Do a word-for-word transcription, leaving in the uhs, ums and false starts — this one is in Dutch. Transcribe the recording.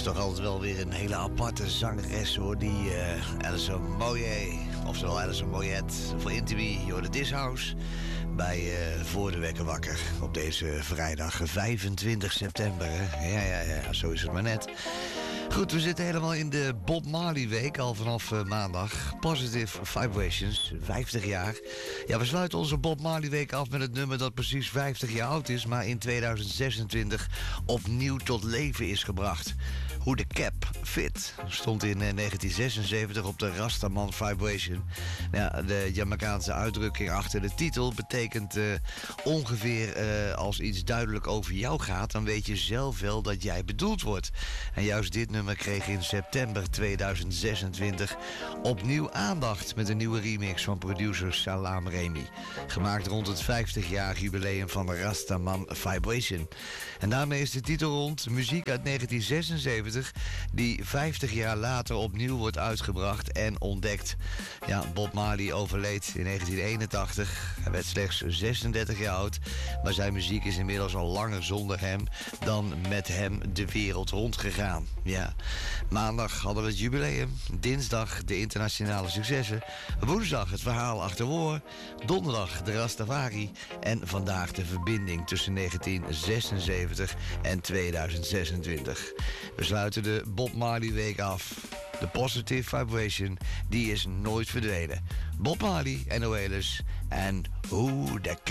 toch altijd wel weer een hele aparte zangeres, hoor. Die uh, Alison Moyet, oftewel Alison Moyet voor Intibi, joh, de This House. Bij uh, Voor de Wekker Wakker op deze vrijdag vijfentwintig september. Hè? Ja, ja, ja, zo is het maar net. Goed, we zitten helemaal in de Bob Marley week, al vanaf uh, maandag. Positive Vibrations, vijftig jaar. Ja, we sluiten onze Bob Marley week af met het nummer dat precies vijftig jaar oud is, maar in tweeduizend zesentwintig opnieuw tot leven is gebracht. Hoe de Cap Fit stond in uh, negentien zesenzeventig op de Rastaman Vibration. Ja, de Jamaicaanse uitdrukking achter de titel betekent uh, ongeveer uh, als iets duidelijk over jou gaat, dan weet je zelf wel dat jij bedoeld wordt. En juist dit nummer kreeg in september tweeduizend zesentwintig opnieuw aandacht met een nieuwe remix van producer Salam Remy. Gemaakt rond het vijftig-jarig jubileum van de Rastaman Vibration. En daarmee is de titel rond, muziek uit negentien zesenzeventig... die vijftig jaar later opnieuw wordt uitgebracht en ontdekt. Ja, Bob Marley overleed in negentien eenentachtig. Hij werd slechts zesendertig jaar oud, maar zijn muziek is inmiddels al langer zonder hem dan met hem de wereld rondgegaan. Ja, maandag hadden we het jubileum, dinsdag de internationale successen, woensdag het verhaal achter woord, donderdag de Rastafari en vandaag de verbinding tussen negentien zesenzeventig en tweeduizend zesentwintig. We sluiten de Bob Marley week af. De Positive Vibration, die is nooit verdwenen. Bob Marley en Oelis en Hoe de